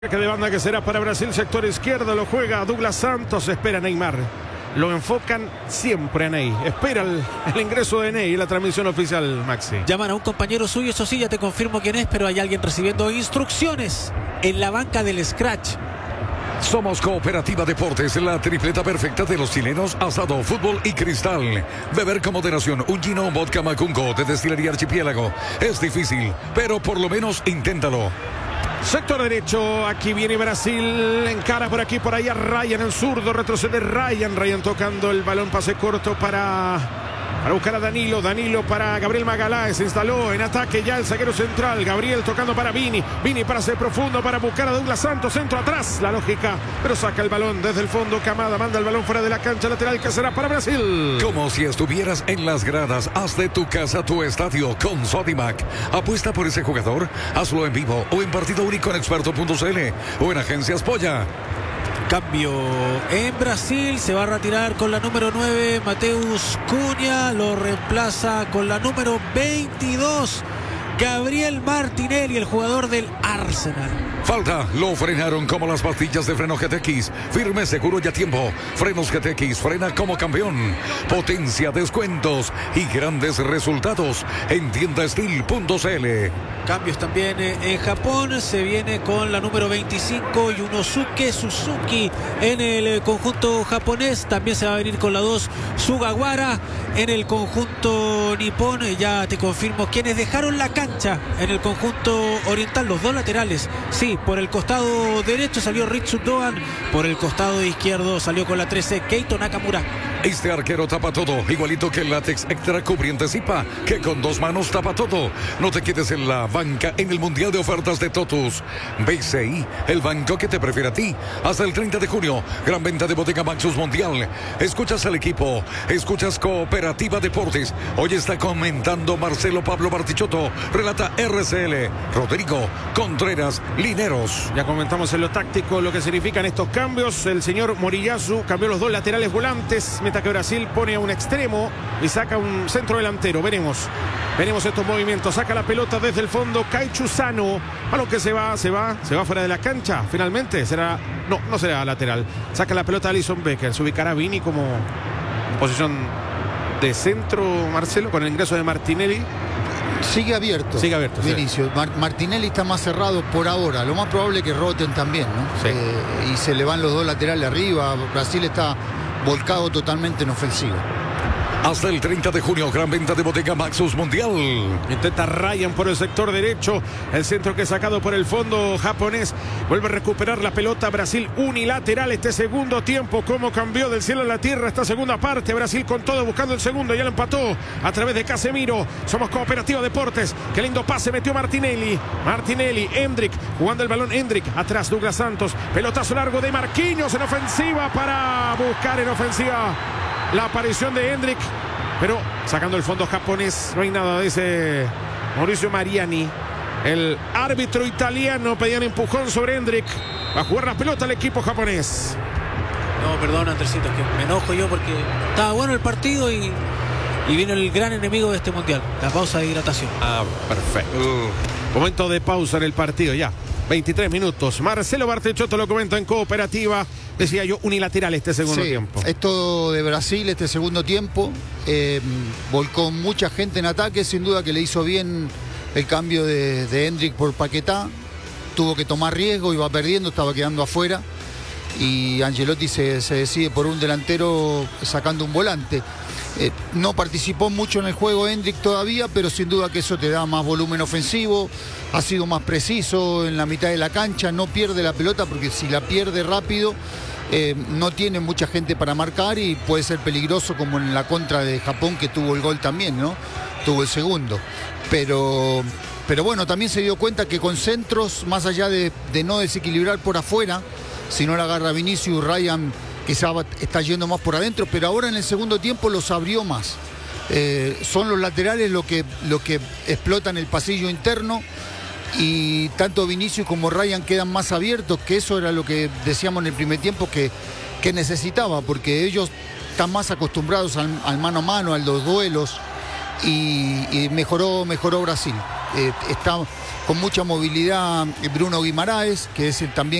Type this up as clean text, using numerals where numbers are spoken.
Que de banda que será para Brasil, sector izquierdo, lo juega Douglas Santos, espera Neymar. Lo enfocan siempre a Ney. Espera el ingreso de Ney en la transmisión oficial, Maxi. Llaman a un compañero suyo, eso sí, ya te confirmo quién es, pero hay alguien recibiendo instrucciones en la banca del Scratch. Somos Cooperativa Deportes, la tripleta perfecta de los chilenos: asado, fútbol y cristal. Beber con moderación un gin o un vodka Macungo de Destilería Archipiélago es difícil, pero por lo menos inténtalo. Sector derecho, aquí viene Brasil, encara por aquí, por allá Ryan, el zurdo, retrocede Ryan tocando el balón, pase corto para buscar a Danilo para Gabriel Magalhães, se instaló en ataque ya el zaguero central, Gabriel tocando para Vini para hacer profundo, para buscar a Douglas Santos, centro atrás, la lógica, pero saca el balón desde el fondo, Camada manda el balón fuera de la cancha lateral, que será para Brasil. Como si estuvieras en las gradas, haz de tu casa tu estadio con Sodimac. Apuesta por ese jugador, hazlo en vivo o en partido único en experto.cl o en Agencias Polla. Cambio en Brasil, se va a retirar con la número 9 Mateus Cunha, lo reemplaza con la número 22 Gabriel Martinelli, el jugador del Arsenal. Falta, lo frenaron como las pastillas de freno GTX. Firme, seguro y a tiempo. Frenos GTX, frena como campeón. Potencia, descuentos y grandes resultados en tiendastil.cl. Cambios también en Japón, se viene con la número 25 Yunosuke Suzuki en el conjunto japonés. También se va a venir con la 2 Sugawara en el conjunto nipón. Ya te confirmo quienes dejaron la cancha en el conjunto oriental, los dos laterales. Sí, por el costado derecho salió Ritsu Doan, por el costado izquierdo salió con la 13 Keito Nakamura. Este arquero tapa todo, igualito que el látex extra cubriente Zipa, que con dos manos tapa todo. No te quedes en la banca en el Mundial de Ofertas de Totus. BCI, el banco que te prefiere a ti. Hasta el 30 de junio, gran venta de Bodega Maxus Mundial. Escuchas al equipo, escuchas Cooperativa Deportes. Hoy está comentando Marcelo Pablo Bartichotto, relata RCL, Rodrigo Contreras Lineros. Ya comentamos en lo táctico lo que significan estos cambios. El señor Moriyasu cambió los dos laterales volantes, mientras que Brasil pone a un extremo y saca un centro delantero. Veremos estos movimientos. Saca la pelota desde el fondo Kaichu Sano, a lo que se va fuera de la cancha. Finalmente no será lateral. Saca la pelota Alisson Becker, se ubicará Vini como posición de centro, Marcelo, con el ingreso de Martinelli. Sigue abierto, Vinicio. Sí. Martinelli está más cerrado por ahora. Lo más probable es que roten también, ¿no? Sí. Y se le van los dos laterales arriba. Brasil está volcado totalmente en ofensiva. Hasta el 30 de junio, gran venta de Bodega Maxus Mundial. Intenta Ryan por el sector derecho. El centro que es sacado por el fondo japonés. Vuelve a recuperar la pelota Brasil unilateral este segundo tiempo. Cómo cambió del cielo a la tierra esta segunda parte. Brasil con todo buscando el segundo. Ya lo empató a través de Casemiro. Somos Cooperativa Deportes. Qué lindo pase metió Martinelli. Endrick jugando el balón. Endrick atrás Douglas Santos. Pelotazo largo de Marquinhos en ofensiva para buscar en ofensiva la aparición de Endrick, pero sacando el fondo japonés, no hay nada, dice Mauricio Mariani. El árbitro italiano pedía un empujón sobre Endrick. Va a jugar la pelota al equipo japonés. No, perdón, Andresito, es que me enojo yo porque estaba bueno el partido y vino el gran enemigo de este mundial, la pausa de hidratación. Perfecto. Momento de pausa en el partido ya. 23 minutos. Marcelo Bartichotto lo comenta en Cooperativa. Decía yo, unilateral este segundo tiempo. Esto de Brasil, este segundo tiempo, volcó mucha gente en ataque. Sin duda que le hizo bien el cambio de Endrick por Paquetá. Tuvo que tomar riesgo, iba perdiendo, estaba quedando afuera. Y Ancelotti se decide por un delantero sacando un volante. No participó mucho en el juego Endrick todavía, pero sin duda que eso te da más volumen ofensivo, ha sido más preciso en la mitad de la cancha, no pierde la pelota porque si la pierde rápido no tiene mucha gente para marcar y puede ser peligroso como en la contra de Japón, que tuvo el gol también, ¿no? Tuvo el segundo. Pero bueno, también se dio cuenta que con centros, más allá de no desequilibrar por afuera, si no la agarra Vinicius, Ryan quizá está yendo más por adentro, pero ahora en el segundo tiempo los abrió más. Son los laterales lo que explotan el pasillo interno y tanto Vinicius como Ryan quedan más abiertos, que eso era lo que decíamos en el primer tiempo que necesitaba, porque ellos están más acostumbrados al mano a mano, a los duelos y mejoró Brasil. está con mucha movilidad Bruno Guimaraes, que es también